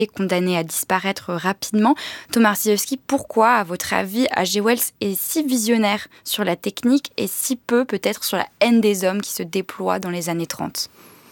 est condamné à disparaître rapidement. Thomas Arciszewski, pourquoi, à votre avis, H.G. Wells est si visionnaire sur la technique et si peu peut-être sur la haine des hommes qui se déploie dans les années 30 ?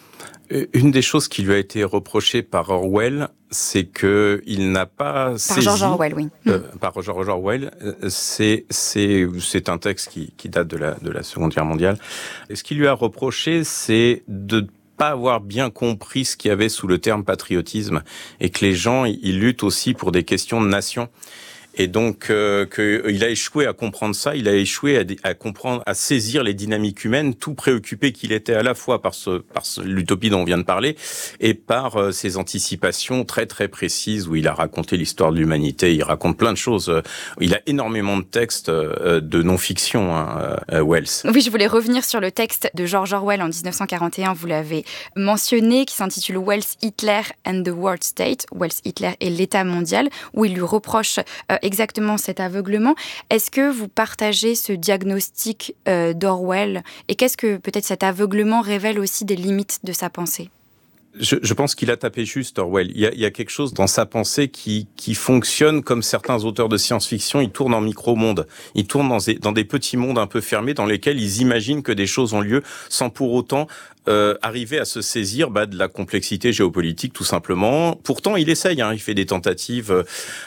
Une des choses qui lui a été reprochée par Orwell, c'est qu'il n'a pas saisi... Par George Orwell, oui. Par George Orwell, c'est un texte qui date de la Seconde Guerre mondiale. Et ce qu'il lui a reproché, c'est de pas avoir bien compris ce qu'il y avait sous le terme patriotisme et que les gens, ils luttent aussi pour des questions de nation. Et donc, il a échoué à comprendre ça, il a échoué à comprendre, à saisir les dynamiques humaines, tout préoccupé qu'il était à la fois par l'utopie dont on vient de parler et par ses anticipations très très précises où il a raconté l'histoire de l'humanité, il raconte plein de choses. Il a énormément de textes de non-fiction, Wells. Oui, je voulais revenir sur le texte de George Orwell en 1941, vous l'avez mentionné, qui s'intitule Wells, Hitler and the World State, Wells, Hitler et l'État mondial, où il lui reproche exactement cet aveuglement. Est-ce que vous partagez ce diagnostic d'Orwell et qu'est-ce que peut-être cet aveuglement révèle aussi des limites de sa pensée ? Je pense qu'il a tapé juste, Orwell. Il y a quelque chose dans sa pensée qui fonctionne comme certains auteurs de science-fiction. Ils tournent en micro-mondes. Ils tournent dans des petits mondes un peu fermés dans lesquels ils imaginent que des choses ont lieu sans pour autant arriver à se saisir de la complexité géopolitique, tout simplement. Pourtant, il essaye, il fait des tentatives.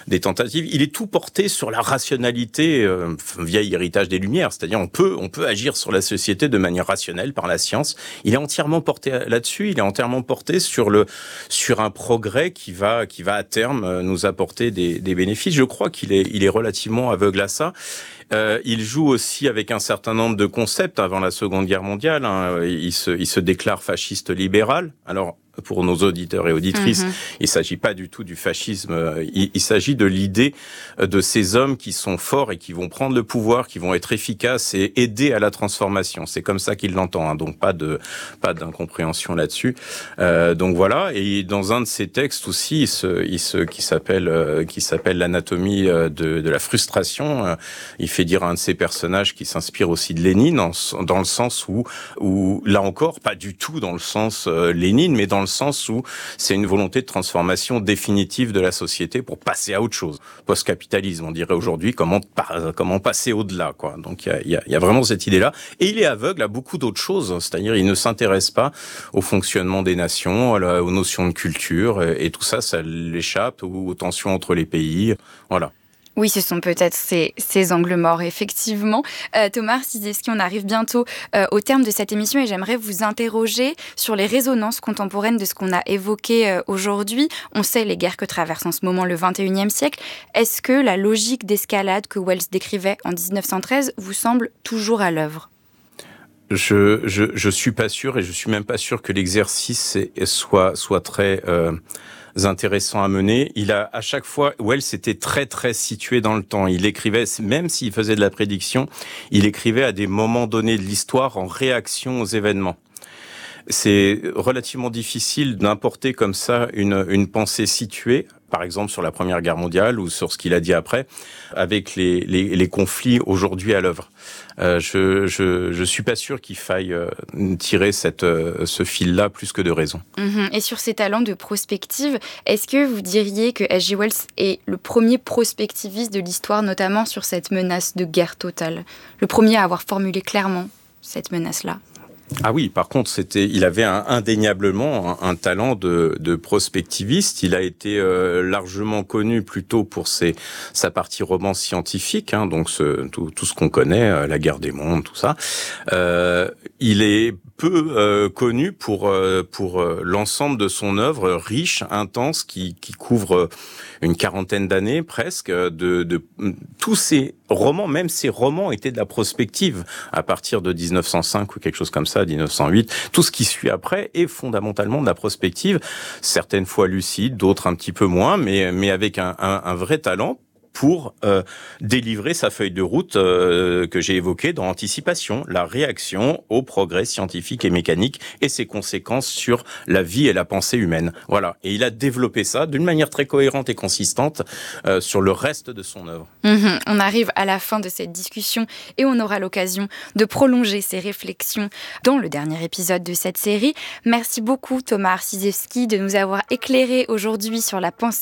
Il est tout porté sur la rationalité, vieil héritage des Lumières. C'est-à-dire, on peut agir sur la société de manière rationnelle par la science. Il est entièrement porté là-dessus. Il est entièrement porté sur un progrès qui va à terme nous apporter des bénéfices. Je crois qu'il est relativement aveugle à ça. Il joue aussi avec un certain nombre de concepts avant la Seconde Guerre mondiale. Il se déclare fasciste libéral. Alors, pour nos auditeurs et auditrices, il s'agit pas du tout du fascisme. Il s'agit de l'idée de ces hommes qui sont forts et qui vont prendre le pouvoir, qui vont être efficaces et aider à la transformation. C'est comme ça qu'il l'entend, donc pas d'incompréhension là-dessus. Donc voilà. Et dans un de ses textes aussi, qui s'appelle l'anatomie de la frustration, il fait dire à un de ses personnages qui s'inspire aussi de Lénine, dans le sens où là encore, pas du tout dans le sens Lénine, mais dans le sens où c'est une volonté de transformation définitive de la société pour passer à autre chose. Post-capitalisme, on dirait aujourd'hui, comment passer au-delà, quoi. Donc il y a vraiment cette idée-là. Et il est aveugle à beaucoup d'autres choses, c'est-à-dire il ne s'intéresse pas au fonctionnement des nations, aux notions de culture, et tout ça l'échappe, aux tensions entre les pays, voilà. Oui, ce sont peut-être ces angles morts, effectivement. Thomas Arciszewski, on arrive bientôt au terme de cette émission et j'aimerais vous interroger sur les résonances contemporaines de ce qu'on a évoqué aujourd'hui. On sait les guerres que traverse en ce moment le XXIe siècle. Est-ce que la logique d'escalade que Wells décrivait en 1913 vous semble toujours à l'œuvre ? Je suis pas sûr et je suis même pas sûr que l'exercice soit très intéressant à mener. Il a à chaque fois, Wells était très très situé dans le temps. Il écrivait, même s'il faisait de la prédiction, il écrivait à des moments donnés de l'histoire en réaction aux événements. C'est relativement difficile d'importer comme ça une pensée située, par exemple sur la Première Guerre mondiale ou sur ce qu'il a dit après, avec les conflits aujourd'hui à l'œuvre. Je suis pas sûr qu'il faille tirer ce fil-là plus que de raison. Et sur ces talents de prospective, est-ce que vous diriez que H.G. Wells est le premier prospectiviste de l'histoire, notamment sur cette menace de guerre totale ? Le premier à avoir formulé clairement cette menace-là ? Ah oui, par contre, il avait indéniablement un talent de prospectiviste. Il a été largement connu plutôt pour sa partie roman scientifique, donc tout ce qu'on connaît, la guerre des mondes, tout ça. Il est peu connu pour l'ensemble de son œuvre riche, intense, qui couvre une quarantaine d'années presque, de tous ces romans. Même ces romans étaient de la prospective à partir de 1905 ou quelque chose comme ça, 1908. Tout ce qui suit après est fondamentalement de la prospective, certaines fois lucide, d'autres un petit peu moins, mais avec un vrai talent. pour délivrer sa feuille de route que j'ai évoquée dans Anticipation, la réaction au progrès scientifique et mécanique et ses conséquences sur la vie et la pensée humaine. Voilà. Et il a développé ça d'une manière très cohérente et consistante sur le reste de son œuvre. On arrive à la fin de cette discussion et on aura l'occasion de prolonger ces réflexions dans le dernier épisode de cette série. Merci beaucoup Thomas Arciszewski de nous avoir éclairé aujourd'hui sur la pensée